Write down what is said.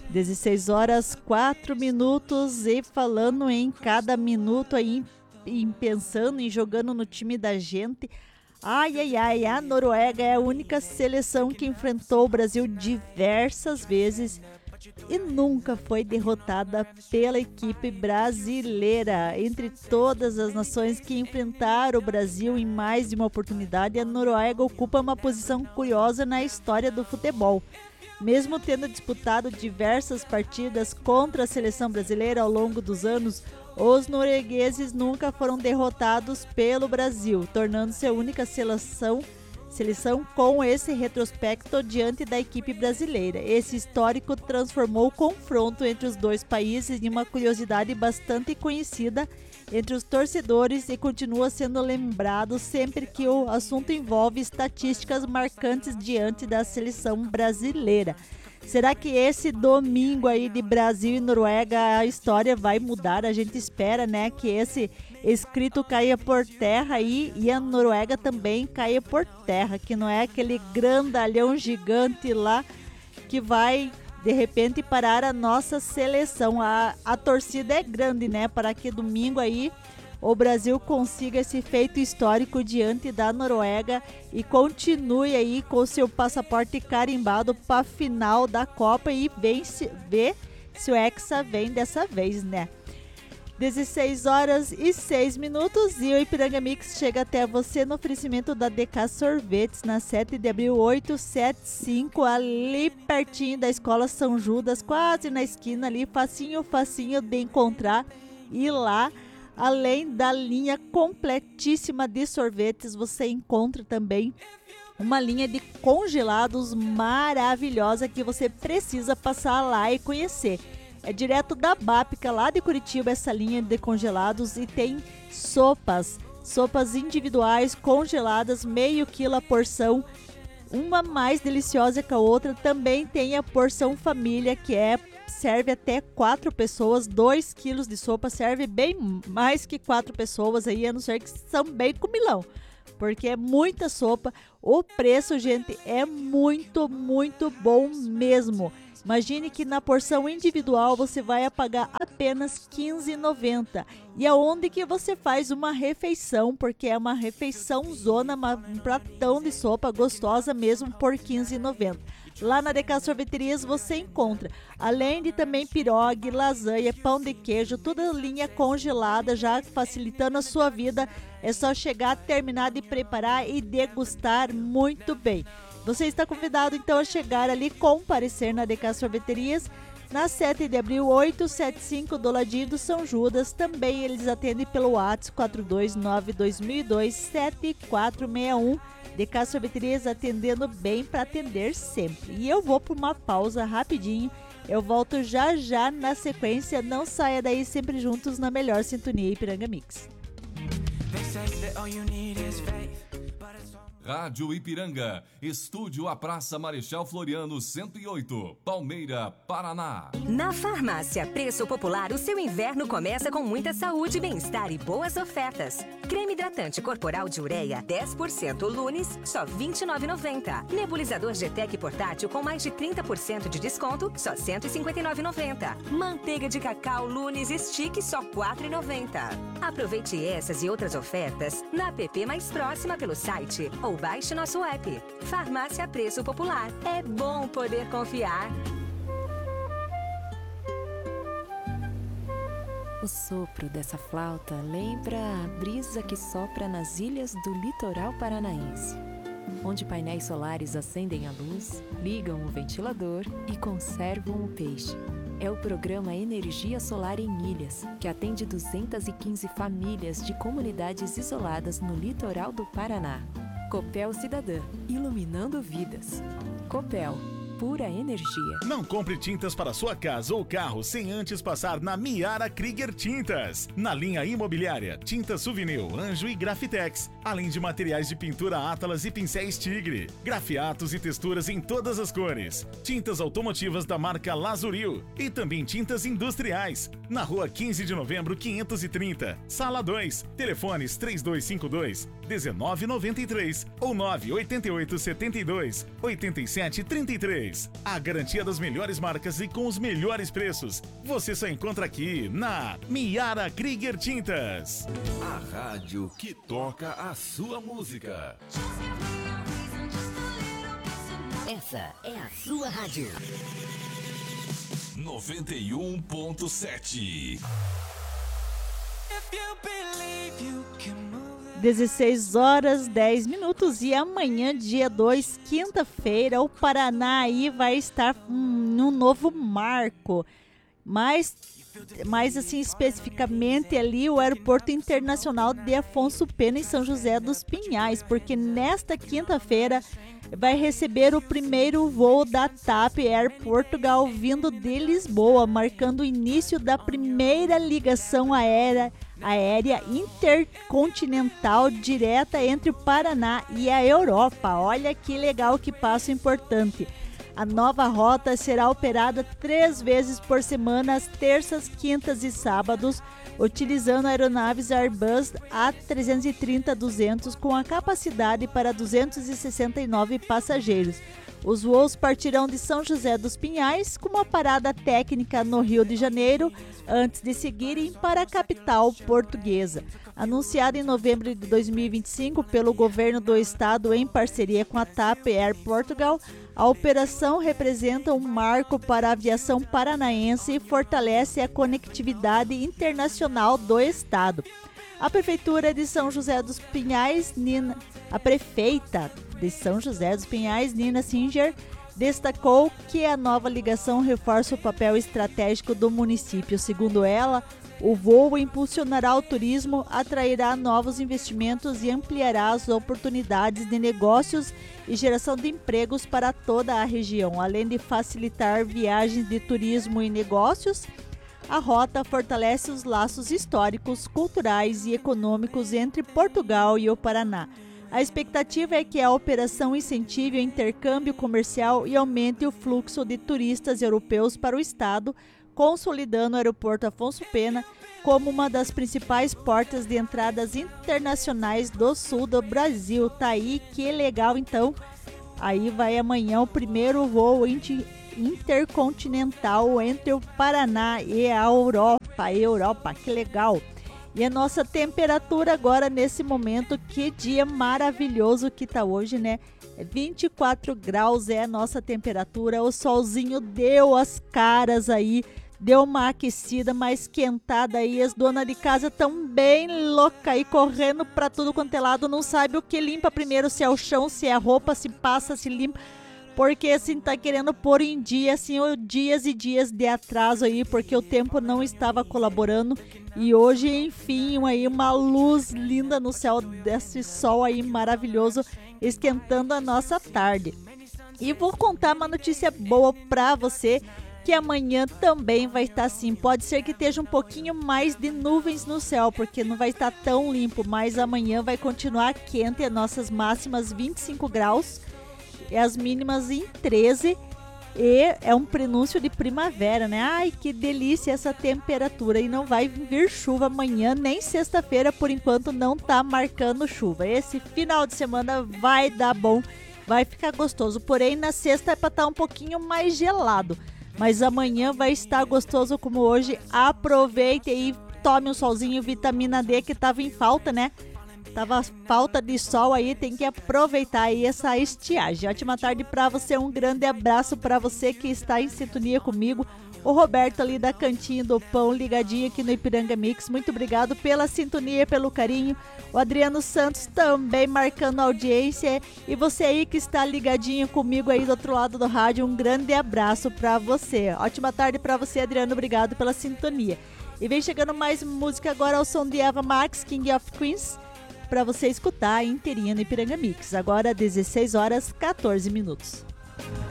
16 horas 4 minutos e falando em cada minuto aí, pensando em jogando no time da gente. Ai, a Noruega é a única seleção que enfrentou o Brasil diversas vezes e nunca foi derrotada pela equipe brasileira. Entre todas as nações que enfrentaram o Brasil em mais de uma oportunidade, a Noruega ocupa uma posição curiosa na história do futebol. Mesmo tendo disputado diversas partidas contra a seleção brasileira ao longo dos anos, os noruegueses nunca foram derrotados pelo Brasil, tornando-se a única seleção com esse retrospecto diante da equipe brasileira. Esse histórico transformou o confronto entre os dois países em uma curiosidade bastante conhecida entre os torcedores e continua sendo lembrado sempre que o assunto envolve estatísticas marcantes diante da seleção brasileira. Será que esse domingo aí de Brasil e Noruega a história vai mudar? A gente espera, né, que esse escrito caia por terra aí e a Noruega também caia por terra, que não é aquele grandalhão gigante lá que vai de repente parar a nossa seleção. A torcida é grande, né, para que domingo aí o Brasil consiga esse feito histórico diante da Noruega e continue aí com seu passaporte carimbado para a final da Copa e ver se o Hexa vem dessa vez, né? 16 horas e 6 minutos e o Ipiranga Mix chega até você no oferecimento da DK Sorvetes na 7 de abril 875, ali pertinho da Escola São Judas, quase na esquina ali, facinho de encontrar. E lá, além da linha completíssima de sorvetes, você encontra também uma linha de congelados maravilhosa que você precisa passar lá e conhecer. É direto da Bápica, lá de Curitiba, essa linha de congelados, e tem sopas individuais congeladas, meio quilo a porção, uma mais deliciosa que a outra. Também tem a porção família, que serve até 4 pessoas, 2 quilos de sopa, serve bem mais que 4 pessoas aí, a não ser que são bem comilão, porque é muita sopa. O preço, gente, é muito, muito bom mesmo. Imagine que na porção individual você vai pagar apenas R$ 15,90. E aonde que você faz uma refeição, porque é uma refeição zona, um pratão de sopa gostosa mesmo por R$ 15,90. Lá na DK Sorveterias você encontra, além de também pirogue, lasanha, pão de queijo, toda linha congelada, já facilitando a sua vida. É só chegar, terminar de preparar e degustar muito bem. Você está convidado então a chegar ali, comparecer na DK Sorveterias, na 7 de abril 875, do ladinho do São Judas. Também eles atendem pelo WhatsApp 429-2002-7461. DK Sorveterias atendendo bem para atender sempre. E eu vou por uma pausa rapidinho. Eu volto já na sequência. Não saia daí, sempre juntos na melhor sintonia Ipiranga Mix. Rádio Ipiranga, estúdio à Praça Marechal Floriano 108, Palmeira, Paraná. Na Farmácia Preço Popular, o seu inverno começa com muita saúde, bem-estar e boas ofertas. Creme hidratante corporal de ureia 10% Lunes, só R$ 29,90. Nebulizador GTEC portátil com mais de 30% de desconto, só R$ 159,90. Manteiga de cacau Lunes Stick, só R$ 4,90. Aproveite essas e outras ofertas na app mais próxima pelo site ou baixe nosso app. Farmácia Preço Popular. É bom poder confiar. O sopro dessa flauta lembra a brisa que sopra nas ilhas do litoral paranaense, onde painéis solares acendem a luz, ligam o ventilador e conservam o peixe. É o programa Energia Solar em Ilhas, que atende 215 famílias de comunidades isoladas no litoral do Paraná. Copel Cidadã, iluminando vidas. Copel, pura energia. Não compre tintas para sua casa ou carro sem antes passar na Miara Krieger Tintas. Na linha imobiliária, tintas Souvenir, Anjo e Grafitex, além de materiais de pintura Atlas e pincéis Tigre, grafiatos e texturas em todas as cores, tintas automotivas da marca Lazuril e também tintas industriais. Na rua 15 de novembro 530, Sala 2, telefones 3252 1993 ou 988728733. A garantia das melhores marcas e com os melhores preços. Você só encontra aqui na Miara Krieger Tintas. A rádio que toca a sua música. Essa é a sua rádio. 91.7. 16 horas 10 minutos e amanhã, dia 2, quinta-feira, o Paraná aí vai estar num novo marco. Mais assim, especificamente ali o Aeroporto Internacional de Afonso Pena em São José dos Pinhais, porque nesta quinta-feira vai receber o primeiro voo da TAP Air Portugal vindo de Lisboa, marcando o início da primeira ligação aérea intercontinental direta entre o Paraná e a Europa. Olha que legal, que passo importante. A nova rota será operada 3 vezes por semana, às terças, quintas e sábados, utilizando aeronaves Airbus A330-200 com a capacidade para 269 passageiros. Os voos partirão de São José dos Pinhais, com uma parada técnica no Rio de Janeiro, antes de seguirem para a capital portuguesa. Anunciada em novembro de 2025 pelo governo do estado em parceria com a TAP Air Portugal, a operação representa um marco para a aviação paranaense e fortalece a conectividade internacional do estado. A prefeita de São José dos Pinhais, Nina Singer, destacou que a nova ligação reforça o papel estratégico do município. Segundo ela, o voo impulsionará o turismo, atrairá novos investimentos e ampliará as oportunidades de negócios e geração de empregos para toda a região. Além de facilitar viagens de turismo e negócios, a rota fortalece os laços históricos, culturais e econômicos entre Portugal e o Paraná. A expectativa é que a operação incentive o intercâmbio comercial e aumente o fluxo de turistas europeus para o estado, consolidando o aeroporto Afonso Pena como uma das principais portas de entradas internacionais do sul do Brasil. Tá aí, que legal. Então, aí vai amanhã o primeiro voo intercontinental entre o Paraná e a Europa, que legal. E a nossa temperatura agora nesse momento, que dia maravilhoso que tá hoje, né? 24 graus é a nossa temperatura, o solzinho deu as caras aí, deu uma aquecida, mais esquentada aí, as donas de casa estão bem loucas aí, correndo pra tudo quanto é lado, não sabe o que limpa primeiro, se é o chão, se é a roupa, se passa, se limpa, porque assim tá querendo pôr em dia, assim, dias e dias de atraso aí, porque o tempo não estava colaborando, e hoje, enfim, aí uma luz linda no céu, desse sol aí maravilhoso, esquentando a nossa tarde. E vou contar uma notícia boa pra você, que amanhã também vai estar assim, pode ser que esteja um pouquinho mais de nuvens no céu, porque não vai estar tão limpo, mas amanhã vai continuar quente, as nossas máximas 25 graus, e as mínimas em 13, e é um prenúncio de primavera, né? Ai, que delícia essa temperatura, e não vai vir chuva amanhã, nem sexta-feira, por enquanto não tá marcando chuva. Esse final de semana vai dar bom, vai ficar gostoso, porém na sexta é para estar um pouquinho mais gelado, mas amanhã vai estar gostoso como hoje. Aproveite e tome um solzinho, vitamina D que tava em falta, né? Tava falta de sol aí, tem que aproveitar aí essa estiagem. Ótima tarde para você, um grande abraço para você que está em sintonia comigo. O Roberto ali da Cantinho do Pão, ligadinho aqui no Ipiranga Mix. Muito obrigado pela sintonia, pelo carinho. O Adriano Santos também marcando audiência. E você aí que está ligadinho comigo aí do outro lado do rádio, um grande abraço para você. Ótima tarde para você, Adriano. Obrigado pela sintonia. E vem chegando mais música agora ao som de Ava Max, King of Queens, para você escutar inteirinha no Ipiranga Mix. Agora 16 horas 14 minutos.